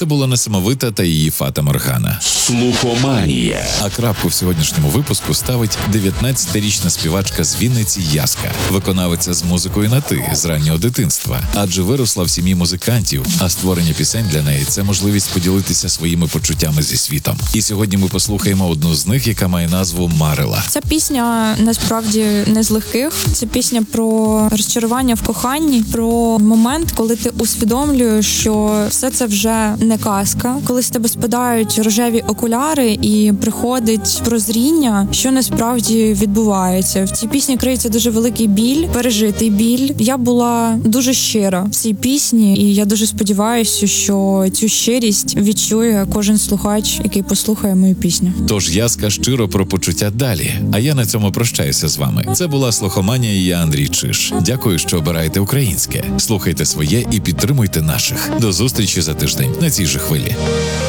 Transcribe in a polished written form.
Це була несамовита та її Фата Моргана. Слухоманія. А крапку в сьогоднішньому випуску ставить 19-річна співачка з Вінниці Яска, виконавиця з музикою на «ти» з раннього дитинства, адже виросла в сім'ї музикантів, а створення пісень для неї – це можливість поділитися своїми почуттями зі світом. І сьогодні ми послухаємо одну з них, яка має назву «Марила». Ця пісня насправді не з легких. Це пісня про розчарування в коханні, про момент, коли ти усвідомлюєш, що все це вже не казка, коли з тебе спадають рожеві окуляри і приходить прозріння, що насправді відбувається. В цій пісні криється дуже великий біль, пережитий біль. Я була дуже щира в цій пісні, і я дуже сподіваюся, що цю щирість відчує кожен слухач, який послухає мою пісню. Тож Яска щиро про почуття далі. А я на цьому прощаюся з вами. Це була Слухоманія, і я Андрій Чиш. Дякую, що обираєте українське. Слухайте своє і підтримуйте наших. До зустрічі за тиждень на цій же хвилі.